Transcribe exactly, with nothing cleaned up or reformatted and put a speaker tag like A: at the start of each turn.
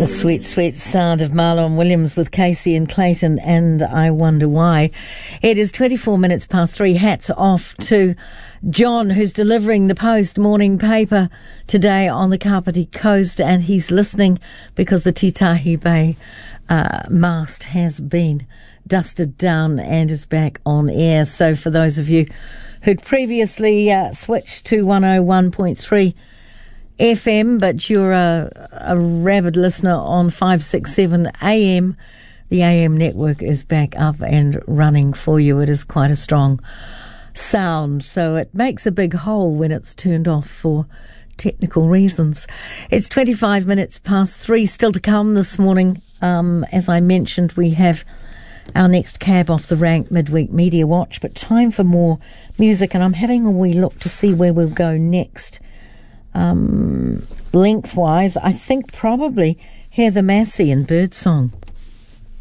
A: The sweet, sweet sound of Marlon Williams with Casey and Clayton and I Wonder Why. It is twenty-four minutes past three. Hats off to John, who's delivering the Post morning paper today on the Kapiti Coast, and he's listening because the Titahi Bay uh, mast has been dusted down and is back on air. So for those of you who'd previously uh, switched to one oh one point three F M, but you're a, a rabid listener on five sixty-seven A M, the A M network is back up and running for you. It is quite a strong sound, so it makes a big hole when it's turned off for technical reasons. It's twenty-five minutes past three, still to come this morning. Um, as I mentioned, we have our next cab off the rank midweek media watch, but time for more music, and I'm having a wee look to see where we'll go next. Um, lengthwise, I think probably Heather Massey and Birdsong.